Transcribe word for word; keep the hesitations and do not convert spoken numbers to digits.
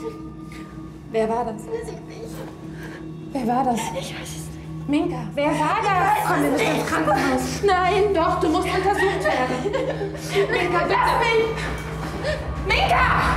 Wer war das? Weiß ich nicht. Wer war das? Ich weiß es nicht. Minka, wer war das? Komm, wir müssen ins Krankenhaus. Nein, doch, du musst untersucht werden. Minka, bitte. Lass mich! Minka!